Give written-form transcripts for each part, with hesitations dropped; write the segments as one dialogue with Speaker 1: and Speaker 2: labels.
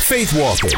Speaker 1: Faith Walking.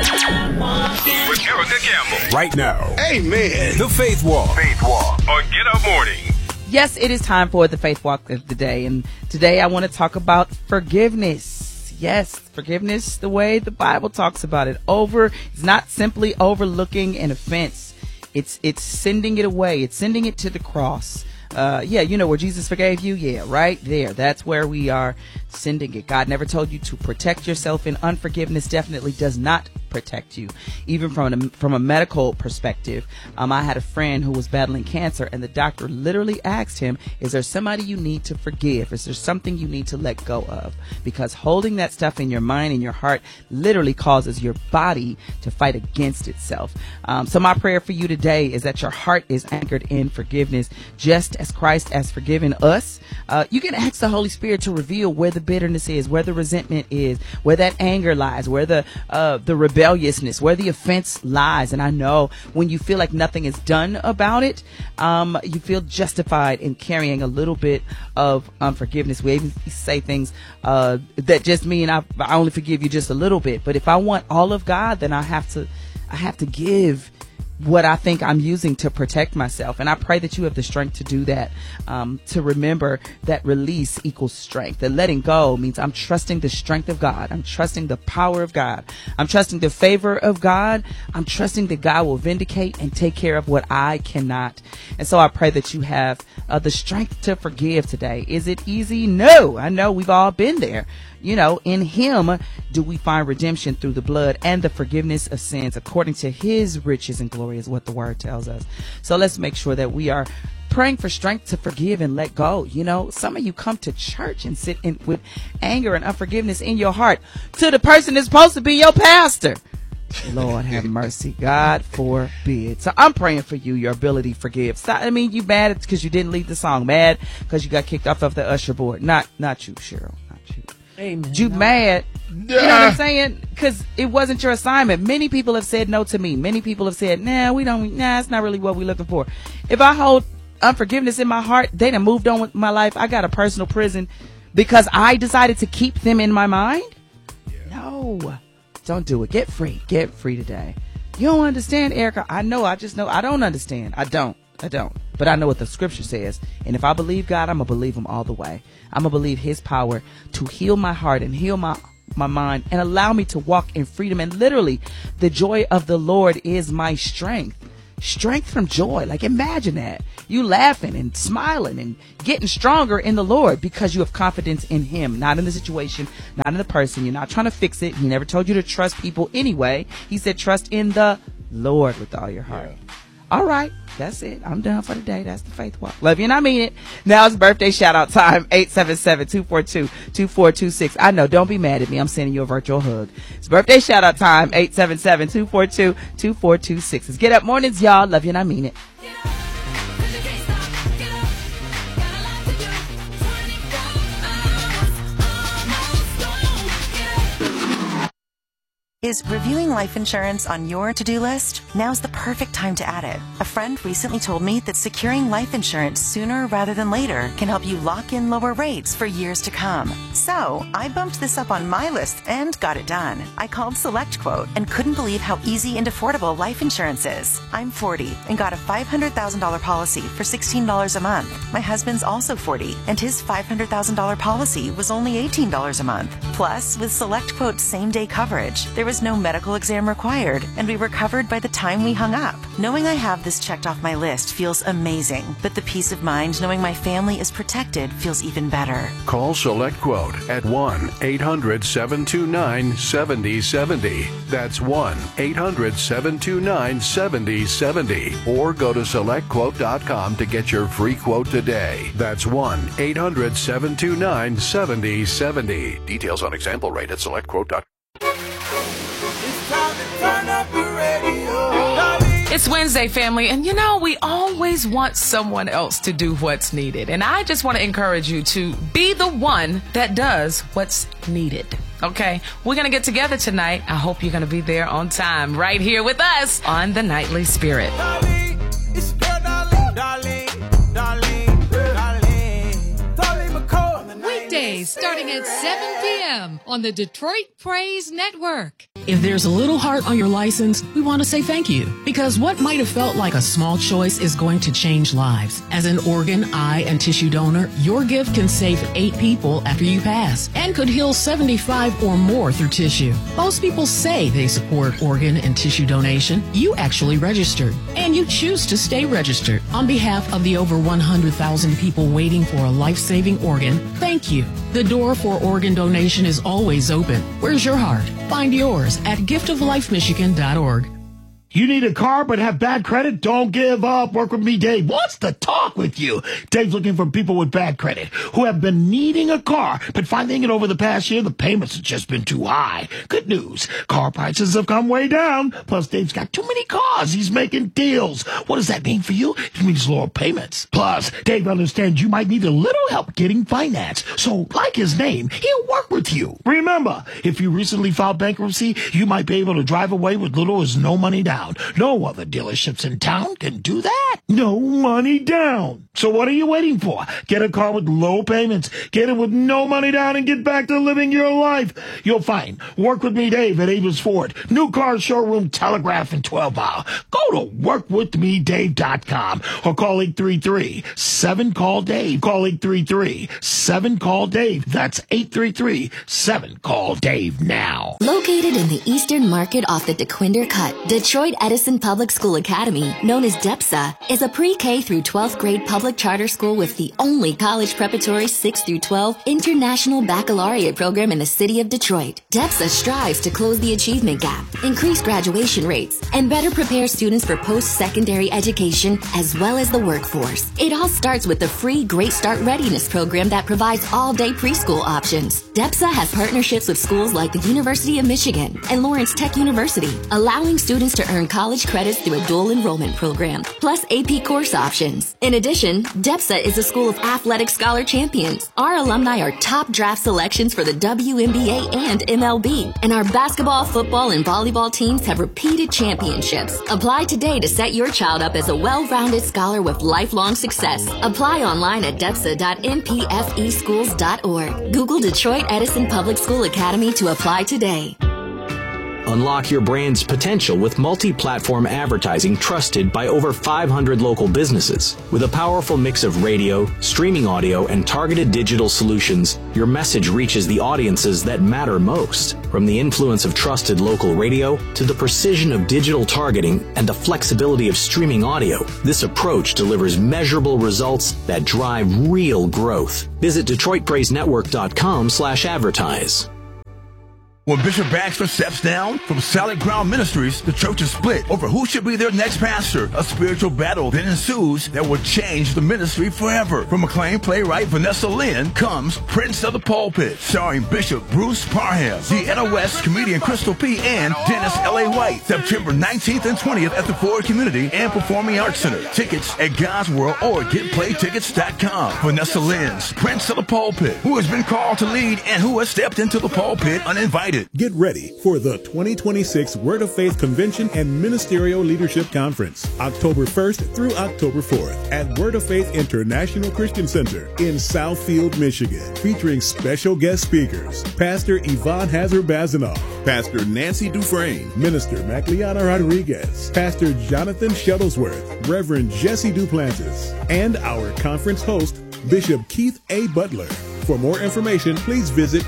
Speaker 2: With Erica Campbell.
Speaker 1: Right now.
Speaker 3: Amen.
Speaker 1: The Faith Walk.
Speaker 2: Faith Walk on Get Up Morning.
Speaker 4: Yes, it is time for the Faith Walk of the day. And today I want to talk about forgiveness. Yes, forgiveness, the way the Bible talks about it. It's not simply overlooking an offense. It's sending it away. It's sending it to the cross. You know where Jesus forgave you? Yeah, right there. That's where we are sending it. God never told you to protect yourself, and unforgiveness definitely does not protect you. Even from a medical perspective, I had a friend who was battling cancer, and the doctor literally asked him, is there somebody you need to forgive? Is there something you need to let go of? Because holding that stuff in your mind and your heart literally causes your body to fight against itself. So my prayer for you today is that your heart is anchored in forgiveness, just as Christ has forgiven us. You can ask the Holy Spirit to reveal where the bitterness is, where the resentment is, where that anger lies, where the rebelliousness, where the offense lies. And I know when you feel like nothing is done about it, you feel justified in carrying a little bit of unforgiveness. We even say things that just mean I only forgive you just a little bit. But if I want all of God, then I have to give what I think I'm using to protect myself. And I pray that you have the strength to do that, to remember that release equals strength. That letting go means I'm trusting the strength of God. I'm trusting the power of God. I'm trusting the favor of God. I'm trusting that God will vindicate and take care of what I cannot. And so I pray that you have the strength to forgive today. Is it easy? No. I know we've all been there. You know, in him do we find redemption through the blood and the forgiveness of sins according to his riches and glory is what the word tells us. So let's make sure that we are praying for strength to forgive and let go. You know, some of you come to church and sit in with anger and unforgiveness in your heart to the person that's supposed to be your pastor. Lord have mercy. God forbid. So I'm praying for you, your ability to forgive. Stop, you mad because you didn't lead the song. Mad because you got kicked off of the usher board. Not you, Cheryl. Not you.
Speaker 5: Amen.
Speaker 4: You mad? You know what I'm saying? Because it wasn't your assignment. Many people have said no to me. Many people have said, it's not really what we're looking for. If I hold unforgiveness in my heart, they done moved on with my life. I got a personal prison because I decided to keep them in my mind. No, don't do it. Get free. Get free today. You don't understand, Erica. I know. I just know. I don't understand. I don't. But I know what the scripture says. And if I believe God, I'm going to believe him all the way. I'm going to believe his power to heal my heart and heal my mind and allow me to walk in freedom. And literally, the joy of the Lord is my strength. Strength from joy. Like, imagine that. You laughing and smiling and getting stronger in the Lord because you have confidence in him, not in the situation, not in the person. You're not trying to fix it. He never told you to trust people anyway. He said trust in the Lord with all your heart. Yeah. All right. That's it. I'm done for the day. That's the Faith Walk. Love you and I mean it. Now it's birthday shout out time. 877-242-2426. I know. Don't be mad at me. I'm sending you a virtual hug. It's birthday shout out time. 877-242-2426. Let's Get Up Mornings, y'all. Love you and I mean it.
Speaker 6: Is reviewing life insurance on your to-do list? Now's the perfect time to add it. A friend recently told me that securing life insurance sooner rather than later can help you lock in lower rates for years to come. So I bumped this up on my list and got it done. I called SelectQuote and couldn't believe how easy and affordable life insurance is. I'm 40 and got a $500,000 policy for $16 a month. My husband's also 40 and his $500,000 policy was only $18 a month. Plus, with SelectQuote's same-day coverage, there was no medical exam required, and we were covered by the time we hung up. Knowing I have this checked off my list feels amazing, but the peace of mind knowing my family is protected feels even better.
Speaker 7: Call SelectQuote at 1-800-729-7070. That's 1-800-729-7070. Or go to SelectQuote.com to get your free quote today. That's 1-800-729-7070. Details on example rate at SelectQuote.com.
Speaker 5: It's Wednesday, family, and we always want someone else to do what's needed. And I just want to encourage you to be the one that does what's needed. Okay? We're going to get together tonight. I hope you're going to be there on time right here with us on The Nightly Spirit.
Speaker 8: Weekdays starting
Speaker 1: starting at 7 p.m. on the Detroit Praise Network.
Speaker 3: If there's a little heart on your license, we want to say thank you, because what might have felt like a small choice is going to change lives. As an organ, eye, and tissue donor, your gift can save 8 people after you pass and could heal 75 or more through tissue. Most people say they support organ and tissue donation. You actually registered, and you choose to stay registered. On behalf of the over 100,000 people waiting for a life-saving organ, thank you. The door for organ donation is always open. Where's your heart? Find yours at giftoflifemichigan.org.
Speaker 8: You need a car but have bad credit? Don't give up. Work with me, Dave. Wants to talk with you. Dave's looking for people with bad credit who have been needing a car, but finding it over the past year, the payments have just been too high. Good news. Car prices have come way down. Plus, Dave's got too many cars. He's making deals. What does that mean for you? It means lower payments. Plus, Dave understands you might need a little help getting finance. So, like his name, he'll work with you. Remember, if you recently filed bankruptcy, you might be able to drive away with little as no money down. No other dealerships in town can do that. No money down. So what are you waiting for? Get a car with low payments. Get it with no money down and get back to living your life. You'll find Work With Me Dave at Avis Ford. New car showroom, Telegraph, and 12 Mile. Go to workwithmedave.com or call 833-7-CALL-DAVE. Call 833-7-CALL-DAVE. That's 833-7-CALL-DAVE now.
Speaker 9: Located in the Eastern Market off the DeQuinder Cut, Detroit Edison Public School Academy, known as DEPSA, is a pre-K through 12th grade public charter school with the only college preparatory 6 through 12 international baccalaureate program in the city of Detroit. DEPSA strives to close the achievement gap, increase graduation rates, and better prepare students for post-secondary education as well as the workforce. It all starts with the free Great Start Readiness program that provides all-day preschool options. DEPSA has partnerships with schools like the University of Michigan and Lawrence Tech University, allowing students to earn college credits through a dual enrollment program, plus AP course options. In addition, DEPSA is a school of athletic scholar champions. Our alumni are top draft selections for the WNBA and MLB, and our basketball, football, and volleyball teams have repeated championships. Apply today to set your child up as a well-rounded scholar with lifelong success. Apply online at depsa.mpfeschools.org. Google Detroit Edison Public School Academy to apply today.
Speaker 10: Unlock your brand's potential with multi-platform advertising trusted by over 500 local businesses. With a powerful mix of radio, streaming audio, and targeted digital solutions, your message reaches the audiences that matter most. From the influence of trusted local radio to the precision of digital targeting and the flexibility of streaming audio, this approach delivers measurable results that drive real growth. Visit DetroitPraiseNetwork.com/advertise.
Speaker 11: When Bishop Baxter steps down from Solid Ground Ministries, the church is split over who should be their next pastor. A spiritual battle then ensues that will change the ministry forever. From acclaimed playwright Vanessa Lynn comes Prince of the Pulpit, starring Bishop Bruce Parham, Deanna West, comedian Crystal P., and Dennis L.A. White. September 19th and 20th at the Ford Community and Performing Arts Center. Tickets at God's World or GetPlayTickets.com. Vanessa Lynn's Prince of the Pulpit, who has been called to lead and who has stepped into the pulpit uninvited.
Speaker 12: Get ready for the 2026 Word of Faith Convention and Ministerial Leadership Conference, October 1st through October 4th at Word of Faith International Christian Center in Southfield, Michigan, featuring special guest speakers, Pastor Yvonne Hazard-Bazanoff, Pastor Nancy Dufresne, Minister Macliana Rodriguez, Pastor Jonathan Shuttlesworth, Reverend Jesse Duplantis, and our conference host, Bishop Keith A. Butler. For more information, please visit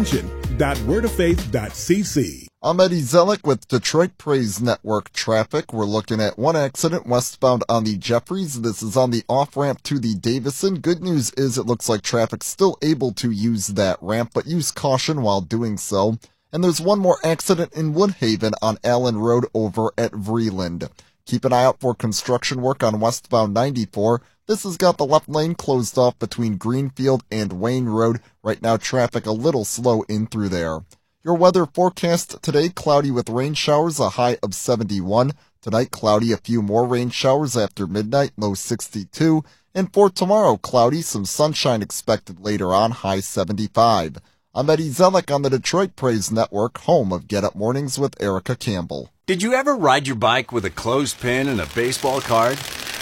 Speaker 12: convention.wordoffaith.cc.
Speaker 13: I'm Eddie Zellick with Detroit Praise Network traffic. We're looking at one accident westbound on the Jeffries. This is on the off-ramp to the Davison. Good news is it looks like traffic's still able to use that ramp, but use caution while doing so. And there's one more accident in Woodhaven on Allen Road over at Vreeland. Keep an eye out for construction work on westbound 94. This has got the left lane closed off between Greenfield and Wayne Road. Right now, traffic a little slow in through there. Your weather forecast today, cloudy with rain showers, a high of 71. Tonight, cloudy, a few more rain showers after midnight, low 62. And for tomorrow, cloudy, some sunshine expected later on, high 75. I'm Eddie Zellick on the Detroit Praise Network, home of Get Up Mornings with Erica Campbell.
Speaker 14: Did you ever ride your bike with a clothespin and a baseball card?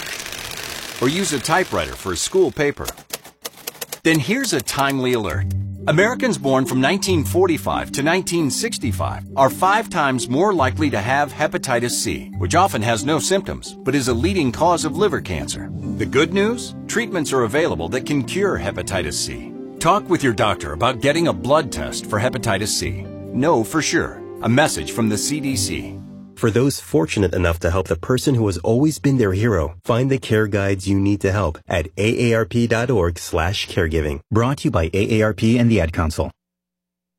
Speaker 14: Or use a typewriter for school paper? Then here's a timely alert. Americans born from 1945 to 1965 are 5 times more likely to have hepatitis C, which often has no symptoms, but is a leading cause of liver cancer. The good news? Treatments are available that can cure hepatitis C. Talk with your doctor about getting a blood test for hepatitis C. Know for sure. A message from the CDC.
Speaker 15: For those fortunate enough to help the person who has always been their hero, find the care guides you need to help at aarp.org/caregiving. Brought to you by AARP and the Ad Council.